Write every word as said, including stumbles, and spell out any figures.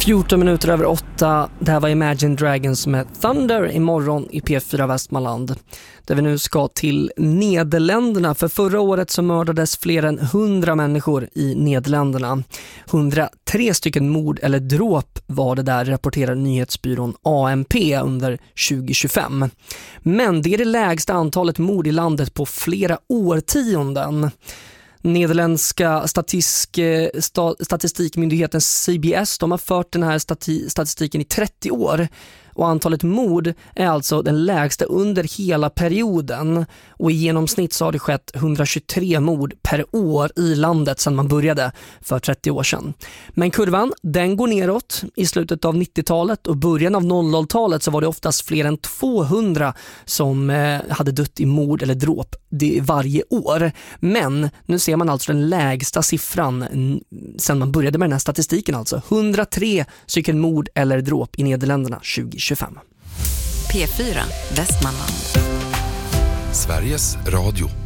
fjorton minuter över åtta. Det här var Imagine Dragons med Thunder imorgon i P fyra Västmanland. Där vi nu ska till Nederländerna. För förra året så mördades fler än hundra människor i Nederländerna. hundratre stycken mord eller dråp var det där, rapporterar nyhetsbyrån A M P under tjugo tjugofem. Men det är det lägsta antalet mord i landet på flera årtionden. Nederländska statisk, sta, statistikmyndigheten C B S, de har fört den här stati, statistiken i trettio år. Och antalet mord är alltså den lägsta under hela perioden. Och i genomsnitt så har det skett hundratjugotre mord per år i landet sedan man började för trettio år sedan. Men kurvan, den går neråt. I slutet av nittiotalet och början av noll noll-talet så var det oftast fler än tvåhundra som eh, hade dött i mord eller dråp det varje år. Men nu ser man alltså den lägsta siffran sedan man började med den här statistiken, alltså hundratre stycken mord eller dråp i Nederländerna tjugo tjugofem. P fyra Västmanland. Sveriges Radio.